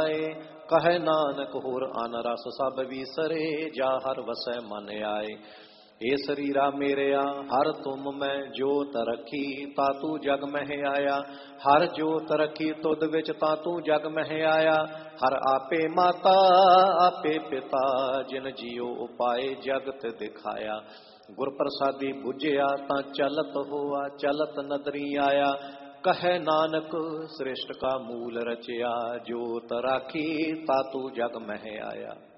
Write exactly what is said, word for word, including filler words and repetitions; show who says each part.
Speaker 1: आए। कहे नानक होर अन रस सब विसरे, जा हर वसै मन आए। ए शरीरा मेरेया हर तुम मैं जोत रखी, तातू जग मह आया। हर जोत रखी तुद विच तातू जग मह आया। हर आपे माता आपे पिता, जिन जियो उपाय जगत दिखाया। गुर प्रसादी बुझिया तां चलत होआ, चलत नदरी आया। कहे नानक सृष्ट का मूल रचया, जोत राखी तातू जग मह आया।